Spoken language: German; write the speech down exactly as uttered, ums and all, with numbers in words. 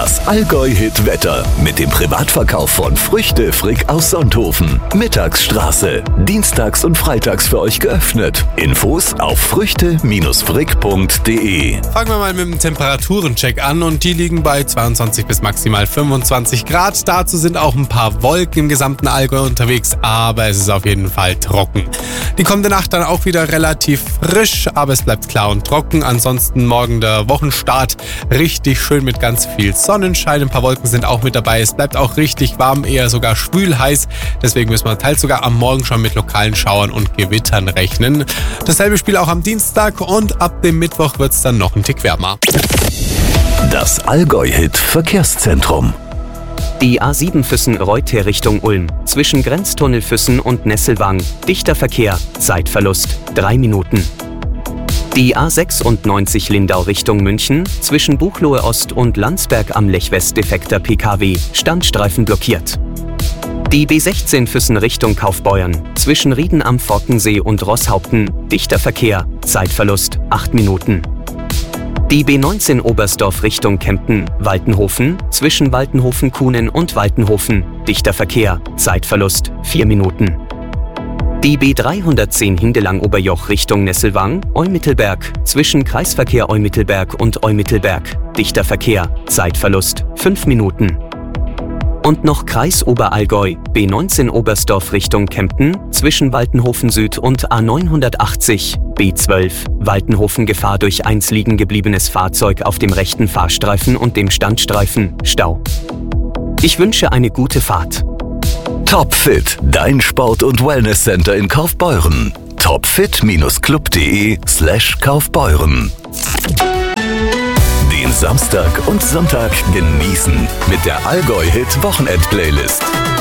Das Allgäu-Hit-Wetter mit dem Privatverkauf von Früchte Frick aus Sonthofen. Mittagsstraße. Dienstags und freitags für euch geöffnet. Infos auf früchte frick punkt de. Fangen wir mal mit dem Temperaturencheck an und die liegen bei zweiundzwanzig bis maximal fünfundzwanzig Grad. Dazu sind auch ein paar Wolken im gesamten Allgäu unterwegs, aber es ist auf jeden Fall trocken. Die kommende Nacht dann auch wieder relativ frisch, aber es bleibt klar und trocken. Ansonsten morgen der Wochenstart richtig schön mit ganz viel Sonnenschein. Ein paar Wolken sind auch mit dabei. Es bleibt auch richtig warm, eher sogar schwül-heiß. Deswegen müssen wir teils sogar am Morgen schon mit lokalen Schauern und Gewittern rechnen. Dasselbe Spiel auch am Dienstag und ab dem Mittwoch wird es dann noch ein Tick wärmer. Das Allgäu-Hit Verkehrszentrum. Die A sieben Füssen-Reuter Richtung Ulm. Zwischen Grenztunnel Füssen und Nesselwang. Dichter Verkehr. Zeitverlust. drei Minuten. Die A sechsundneunzig Lindau Richtung München. Zwischen Buchloe Ost und Landsberg am Lech West defekter P K W. Standstreifen blockiert. Die B sechzehn Füssen Richtung Kaufbeuern. Zwischen Rieden am Forkensee und Rosshaupten. Dichter Verkehr. Zeitverlust. acht Minuten. Die B neunzehn Oberstdorf Richtung Kempten, Waltenhofen, zwischen Waltenhofen-Kuhnen und Waltenhofen, dichter Verkehr, Zeitverlust, vier Minuten. Die B dreihundertzehn Hindelang-Oberjoch Richtung Nesselwang, Eumittelberg, zwischen Kreisverkehr Eumittelberg und Eumittelberg, dichter Verkehr, Zeitverlust, fünf Minuten. Und noch Kreis Oberallgäu, B neunzehn Oberstdorf Richtung Kempten, zwischen Waltenhofen Süd und A neunhundertachtzig, B zwölf, Waltenhofen Gefahr durch eins liegen gebliebenes Fahrzeug auf dem rechten Fahrstreifen und dem Standstreifen, Stau. Ich wünsche eine gute Fahrt. Topfit, dein Sport- und Wellnesscenter in Kaufbeuren. topfit club punkt de slash Kaufbeuren. Den Samstag und Sonntag genießen mit der Allgäu-Hit-Wochenend-Playlist.